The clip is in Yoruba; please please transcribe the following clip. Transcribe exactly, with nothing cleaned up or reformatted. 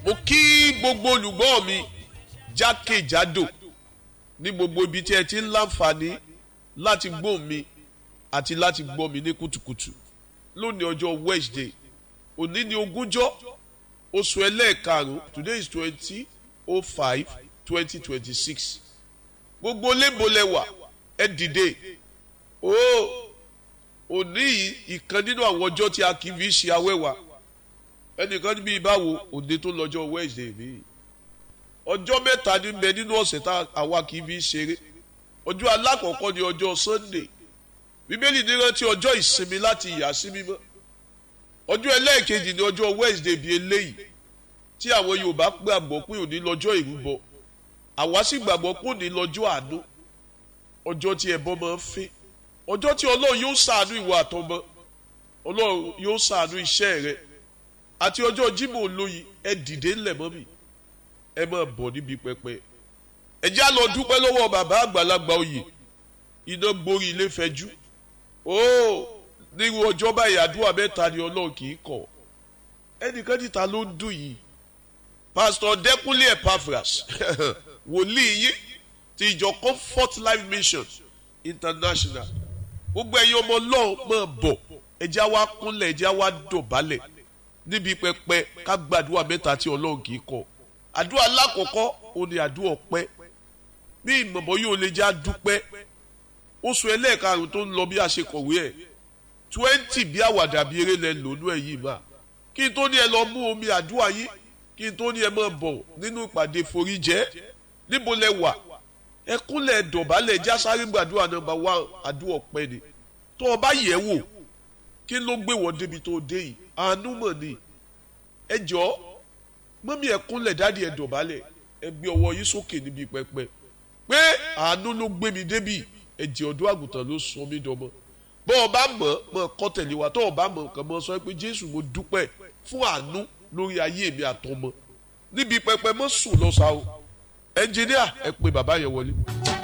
mo kí gbogbo olùgbọ́ mi jákèjádò ní gbogbo ibi tí ẹ ti ń láǹfààní láti gbọ́ mi àti láti gbọ́ mi ní kùtùkùtù lónìí ọjọ́ Wednesday òní ní ogúnjọ́ oṣù ẹlẹ́ẹ̀karùn-ún today is twenty oh five twenty twenty six gbogbo lébòlẹ́wà ẹ dìde ooo òní yìí ìkan nínú àwọn ọjọ́ tí a kì í fi ṣe awẹ́wà ẹnìkan níbi ìbáwo òde tó lọ́jọ́ Wednesday mi ọjọ́ mẹ́ta ní bẹ nínú ọ̀sẹ̀ tá àwa kì í fi ṣeré ọjọ́ alákọ̀ọ́kọ́ ní ọjọ́ Sunday bíbélì ní rántí ọjọ́ ìsinmi láti ìyà sí mímọ́ ọjọ́ ẹlẹ́ẹ̀kejì ní ọjọ́ Wednesday bíi eléyìí tí àwọn Yorùbá gbàgbọ́ pé òní lọ́jọ́ ìrúbọ àwa sì gbàgbọ́ pé òní lọ́jọ́ àánú ọjọ́ tí ẹbọ máa ń fẹ́ ọjọ́ tí Ọlọ́run yóò ṣàánú ìwọ àtọmọ Ọlọ́run yóò ṣàánú iṣẹ́ rẹ àti ọjọ́ Jímọ̀ olóyin ẹ dìde ńlẹ̀ mọ́ mi ẹ máa bọ̀ níbi pẹpẹ ẹ já lọ dúpẹ́ lọ́wọ́ bàbá àgbàlagbà oyè iná gborí ilé fẹjú óò nírú ọjọ́ báyìí àdúrà mẹ́ta ni Ọlọ́run kì í kọ̀ ẹnìkan níta ló ń dùn yìí Pastor Dẹ́kúnlé Epaphras wòlíì yìí ti ìjọ Comfort Life Mission International gbogbo ẹ̀yin ọmọ Ọlọ́run máa bọ̀ ẹ já wá kúnlẹ̀ ẹ já wá dọ̀bálẹ̀ níbi pẹpẹ ká gbàdúrà mẹ́ta tí Ọlọ́run kì í kọ̀ àdúrà alákọ̀ọ́kọ́ ó ní àdúrà ọpẹ́ bí ìmọ̀bọ̀ yóò lè já dúpẹ́ oṣù ẹlẹ́ẹ̀karùn tó ń lọ bí a ṣe kọ̀wé ẹ̀ twenty bí àwàdà bí eré lẹ lónú ẹ̀ yìí máa kí n tó ní ẹ lọ mú omi àdúrà yìí kí n tó ní ẹ máa bọ̀ nínú ìpàdé foríjẹ́ níbo lẹ wà ẹ kúnlẹ̀ dọ̀bálẹ̀ já sáré gbàdúrà nọ́mbà wá àdúrà ọpẹ́ ni tó o bá yẹ̀ wò kí ló gbé wọ́n débi tó dé yìí àánú mọ̀ ni ẹ jọ̀ọ́ mọ́mí ẹ kúnlẹ̀ dáàdi ẹ dọ̀bálẹ̀ ẹ gbé ọwọ́ yìí sókè níbi pẹpẹ pé àánú ló gbé mi débi ẹ̀jẹ̀ ọ̀dọ́ àgùntàn ló sọ mí dọmọ bọ́ ọ bá mọ̀ mọ̀ kọ́ tẹ̀lé wa tó o bá mọ̀ kàn mọ́ sọ pé Jésù mo dúpẹ́ fún àánú lórí ayé mi àtọmọ níbi pẹpẹ mọ́ sùn lọ́sàá o ẹnjìníà ẹ pè bàbá yẹn wọlé.